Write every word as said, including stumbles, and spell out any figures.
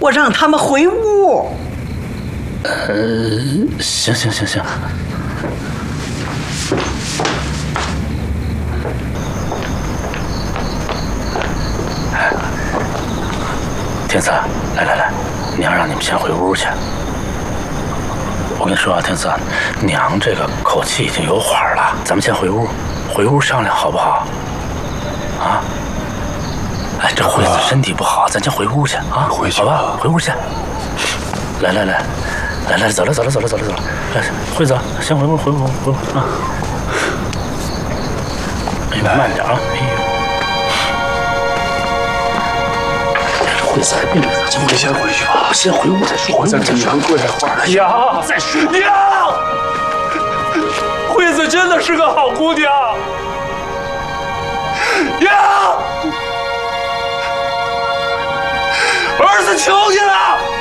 我让他们回屋。 呃，行行行行。哎，天赐，来来来，娘让你们先回屋去。我跟你说啊，天赐，娘这个口气已经有缓了，咱们先回屋，回屋商量好不好？啊？哎，这惠子身体不好，咱先回屋去啊， 回去好吧？回屋去。来来来，来来，走了走了走了走了走了，来，惠子先回屋回屋回屋啊！哎呦，慢点啊！哎呦，惠子，哎呦， 我们先回去吧， 先回屋再说。 我在这娘跪会儿。 娘， 再说。 娘，惠子真的是个好姑娘。娘，儿子求你了。